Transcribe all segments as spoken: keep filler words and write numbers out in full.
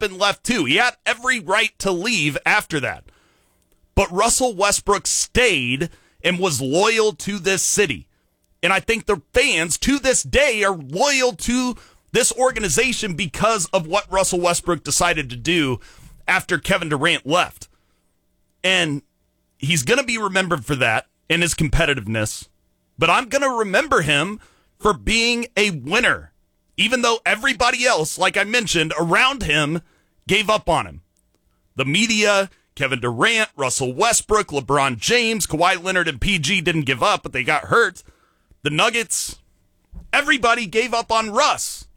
and left too. He had every right to leave after that. But Russell Westbrook stayed and was loyal to this city. And I think the fans to this day are loyal to this organization because of what Russell Westbrook decided to do after Kevin Durant left. And he's going to be remembered for that and his competitiveness. But I'm going to remember him for being a winner, even though everybody else, like I mentioned, around him gave up on him. The media, Kevin Durant, Russell Westbrook, LeBron James, Kawhi Leonard, and P G didn't give up, but they got hurt. The Nuggets, everybody gave up on Russ.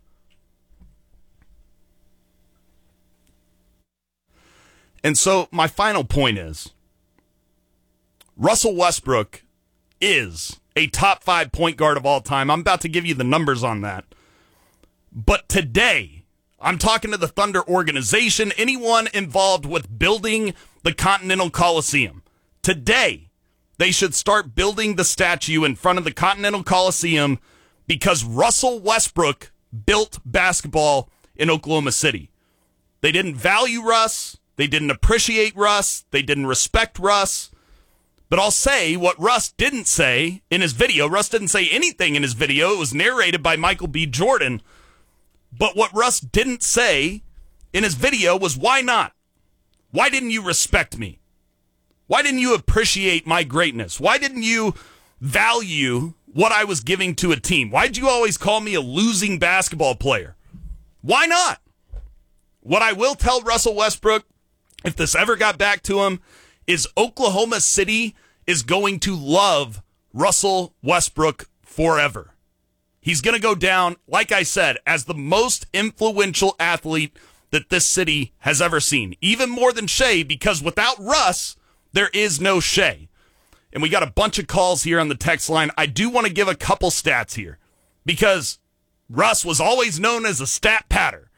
And so my final point is, Russell Westbrook is a top five point guard of all time. I'm about to give you the numbers on that. But today, I'm talking to the Thunder organization, anyone involved with building the Continental Coliseum. Today, they should start building the statue in front of the Continental Coliseum because Russell Westbrook built basketball in Oklahoma City. They didn't value Russ. They didn't appreciate Russ. They didn't respect Russ. But I'll say what Russ didn't say in his video. Russ didn't say anything in his video. It was narrated by Michael B. Jordan. But what Russ didn't say in his video was, why not? Why didn't you respect me? Why didn't you appreciate my greatness? Why didn't you value what I was giving to a team? Why did you always call me a losing basketball player? Why not? What I will tell Russell Westbrook, if this ever got back to him, is Oklahoma City is going to love Russell Westbrook forever. He's going to go down, like I said, as the most influential athlete that this city has ever seen. Even more than Shea, because without Russ, there is no Shea. And we got a bunch of calls here on the text line. I do want to give a couple stats here, because Russ was always known as a stat patter.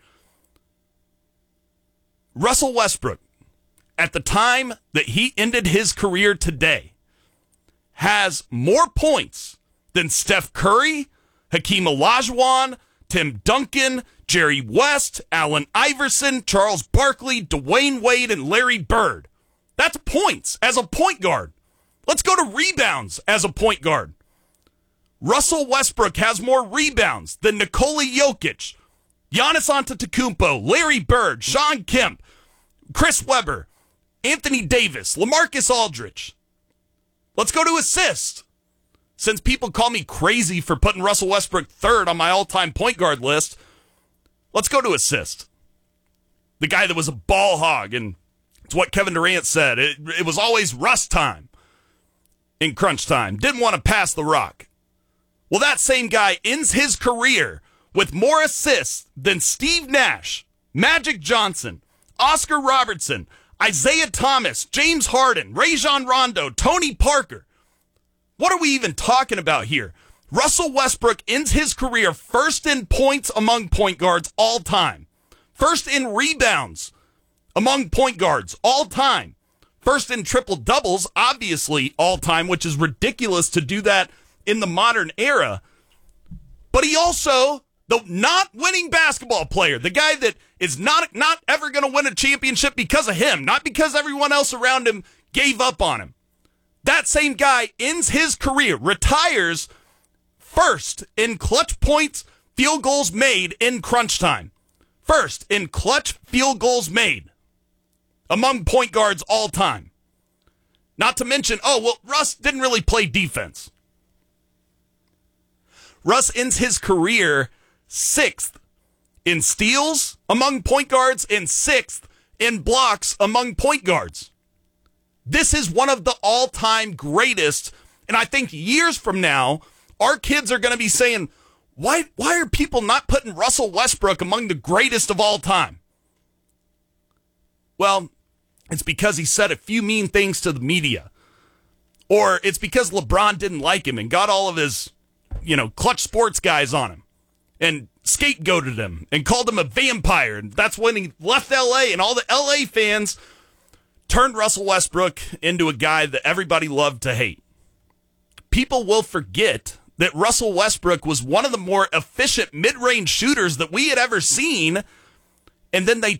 Russell Westbrook, at the time that he ended his career today, has more points than Steph Curry, Hakeem Olajuwon, Tim Duncan, Jerry West, Allen Iverson, Charles Barkley, Dwayne Wade, and Larry Bird. That's points as a point guard. Let's go to rebounds as a point guard. Russell Westbrook has more rebounds than Nikola Jokic, Giannis Antetokounmpo, Larry Bird, Sean Kemp, Chris Webber, Anthony Davis, LaMarcus Aldridge. Let's go to assists. Since people call me crazy for putting Russell Westbrook third on my all-time point guard list, let's go to assist. The guy that was a ball hog, and it's what Kevin Durant said. It, it was always Russ time in crunch time. Didn't want to pass the rock. Well, that same guy ends his career with more assists than Steve Nash, Magic Johnson, Oscar Robertson, Isaiah Thomas, James Harden, Rajon Rondo, Tony Parker. What are we even talking about here? Russell Westbrook ends his career first in points among point guards all time. First in rebounds among point guards all time. First in triple doubles, obviously all time, which is ridiculous to do that in the modern era. But he also, the not winning basketball player, the guy that is not, not ever going to win a championship because of him, not because everyone else around him gave up on him. That same guy ends his career, retires first in clutch points, field goals made in crunch time. First in clutch field goals made among point guards all time. Not to mention, oh, well, Russ didn't really play defense. Russ ends his career sixth in steals among point guards and sixth in blocks among point guards. This is one of the all-time greatest, and I think years from now, our kids are going to be saying, why, why are people not putting Russell Westbrook among the greatest of all time? Well, it's because he said a few mean things to the media. Or it's because LeBron didn't like him and got all of his, you know, clutch sports guys on him and scapegoated him and called him a vampire. And that's when he left L A, and all the L A fans turned Russell Westbrook into a guy that everybody loved to hate. People will forget that Russell Westbrook was one of the more efficient mid-range shooters that we had ever seen, and then they